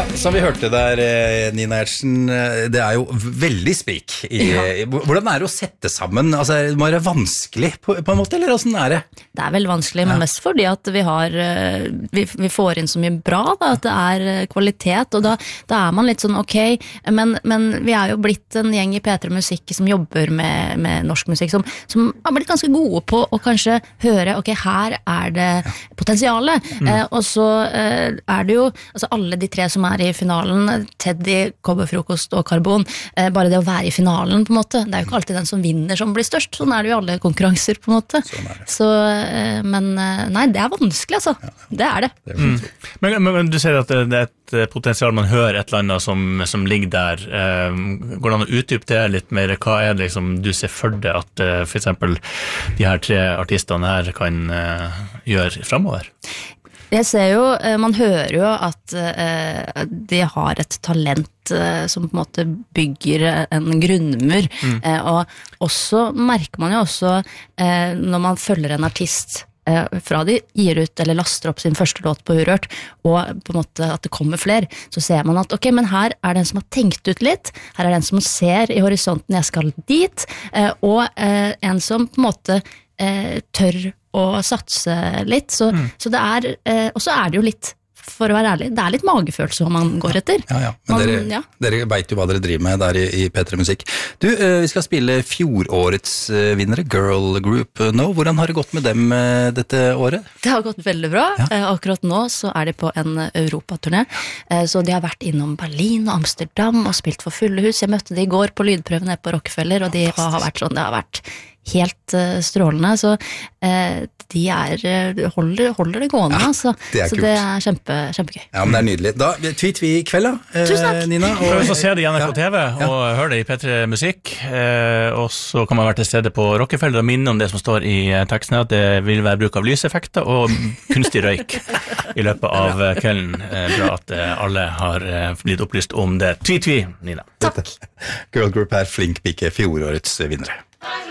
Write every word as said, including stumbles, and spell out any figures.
Ja, som vi hørte der, Nina Gjertsen, det er jo veldig sprik i, ja. Hvordan er det å sette sammen? Altså, det må være vanskelig på, på en måte, eller hvordan er det? Det er veldig vanskelig, men ja. Mest fordi at vi har vi, vi får inn så mye bra, da, at det er kvalitet, og da, da er man litt sånn ok, men, men vi er jo blitt en gjeng i P tre Musikk som jobber med, med norsk musikk, som, som har blitt ganske gode på å kanskje høre, ok, her er det ja. Potensialet, mm. eh, og så eh, er det jo, altså alle de tre som er i finalen, Teddy, Kobberfrokost og Karbon, eh, bare det å være i finalen på en måte, det er jo ikke alltid den som vinner som blir størst, sånn er det jo alle konkurranser på en måte, sånn så, eh, men nei, det er vanskelig altså, ja, ja. Det er det. det er mm. men, men, men du ser at det er et potensial, man hører et eller annet som, som ligger der, eh, går det an å utdype det litt mer, hva er det liksom du ser for deg at eh, for eksempel de her tre artistene her kan eh, gjøre fremover? Jeg ser jo, man hører jo at uh, de har et talent uh, som på en måte bygger en grunnmur, mm. uh, og også merker man jo også uh, når man følger en artist uh, fra de gir ut eller laster opp sin første låt på Urørt, og på en måte at det kommer flere, så ser man at ok, men her er det en som har tenkt ut litt, her er det en som ser i horisonten jeg skal dit, uh, og uh, en som på en måte uh, tør og satse litt, så, mm. så det er, eh, og så er det jo litt, for å være ærlig, det er litt magefølelse som man går etter. Ja, ja, men man, dere, ja. dere vet jo hva dere driver med der i, i P tre Musikk. Du, eh, vi skal spille fjorårets eh, vinnere, Girl Group nå. Hvordan har det gått med dem eh, dette året? Det har gått veldig bra. Ja. Eh, akkurat nå så er de på en Europaturné, eh, så de har vært innom Berlin og Amsterdam og spilt for fulle hus. Jeg møtte de i går på lydprøvene på Rockefeller, og de har vært sånn, det har vært helt uh, strålende, så uh, de er, uh, holder, holder det gående, ja, altså. Det så kult. Det er kjempe, kjempegøy. Ja, men det er nydelig. Da tweet vi i kveld da, uh, Tusen takk. Nina. Og så ser det igjen på T V og ja. Hører det i P tre Musikk, uh, og så kan man være til stede på Rockefeller og minne om det som står i uh, teksten, at det vil være bruk av lyseffekter og kunstig røyk i løpet av uh, kvelden. Uh, bra at uh, alle har uh, blitt opplyst om det. Tweet vi, Nina. Takk. Girl Group er flink pike, fjorårets vinnere.